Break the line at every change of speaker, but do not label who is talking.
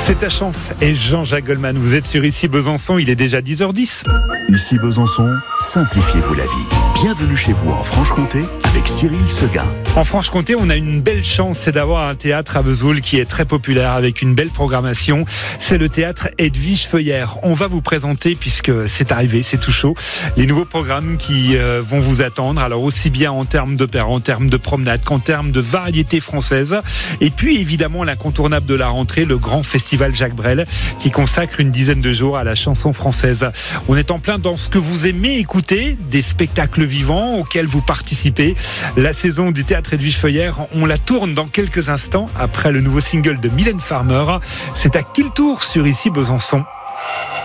C'est ta chance. Et Jean-Jacques Goldman, vous êtes sur Ici Besançon, il est déjà 10h10.
Ici Besançon, simplifiez-vous la vie. Bienvenue chez vous en Franche-Comté avec Cyril Seguin.
En Franche-Comté, on a une belle chance, c'est d'avoir un théâtre à Vesoul qui est très populaire avec une belle programmation. C'est le théâtre Edwige Feuillère. On va vous présenter, puisque c'est arrivé, c'est tout chaud, les nouveaux programmes qui vont vous attendre. Alors aussi bien en termes d'opéra, en termes de promenade qu'en termes de variété française. Et puis évidemment l'incontournable de la rentrée, le grand festival Jacques Brel qui consacre une dizaine de jours à la chanson française. On est en plein dans ce que vous aimez écouter, des spectacles vivants auxquels vous participez. La saison du théâtre Edwige Feuillère, on la tourne dans quelques instants après le nouveau single de Mylène Farmer. C'est à Kiltour sur Ici Besançon.